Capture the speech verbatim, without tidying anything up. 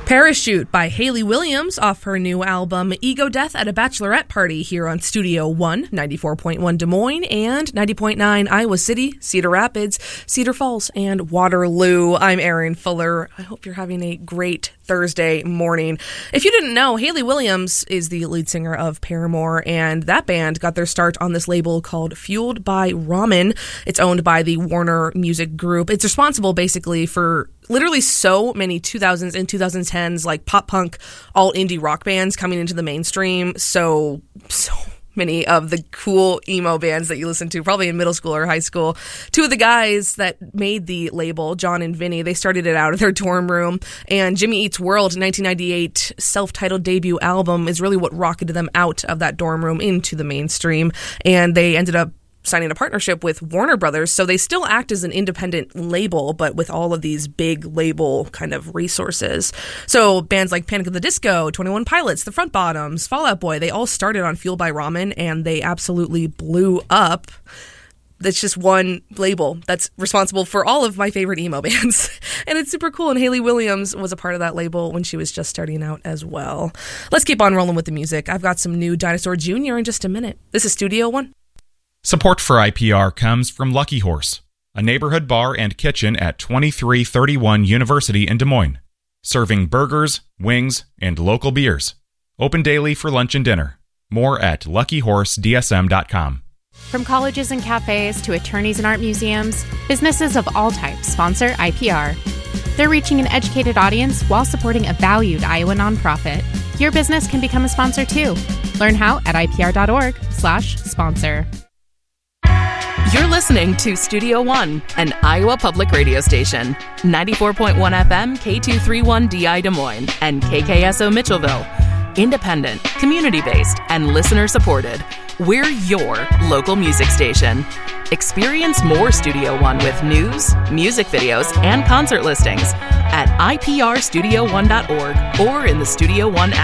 Parachute by Hayley Williams off her new album Ego Death at a Bachelorette Party here on Studio One, ninety-four point one Des Moines and ninety point nine Iowa City, Cedar Rapids, Cedar Falls, and Waterloo. I'm Erin Fuller. I hope you're having a great Thursday morning. If you didn't know, Hayley Williams is the lead singer of Paramore, and that band got their start on this label called Fueled by Ramen. It's owned by the Warner Music Group. It's responsible basically for literally so many two thousands and twenty tens like pop punk, all indie rock bands coming into the mainstream. So, so many of the cool emo bands that you listen to probably in middle school or high school. Two of the guys that made the label, John and Vinny, they started it out of their dorm room, and Jimmy Eats World, nineteen ninety-eight self-titled debut album, is really what rocketed them out of that dorm room into the mainstream, and they ended up signing a partnership with Warner Brothers, so they still act as an independent label, but with all of these big label kind of resources. So bands like Panic at the Disco, twenty-one Pilots, The Front Bottoms, Fall Out Boy, they all started on Fueled by Ramen, and they absolutely blew up. That's just one label that's responsible for all of my favorite emo bands. And it's super cool, and Hayley Williams was a part of that label when she was just starting out as well. Let's keep on rolling with the music. I've got some new Dinosaur Junior in just a minute. This is Studio One. Support for I P R comes from Lucky Horse, a neighborhood bar and kitchen at twenty-three thirty-one University in Des Moines, serving burgers, wings, and local beers. Open daily for lunch and dinner. More at lucky horse d s m dot com. From colleges and cafes to attorneys and art museums, businesses of all types sponsor I P R. They're reaching an educated audience while supporting a valued Iowa nonprofit. Your business can become a sponsor too. Learn how at I P R dot org slash sponsor. You're listening to Studio One, an Iowa public radio station. ninety-four point one F M, K two thirty-one D I Des Moines, and K K S O Mitchellville. Independent, community-based, and listener-supported. We're your local music station. Experience more Studio One with news, music videos, and concert listings at I P R studio one dot org or in the Studio One app.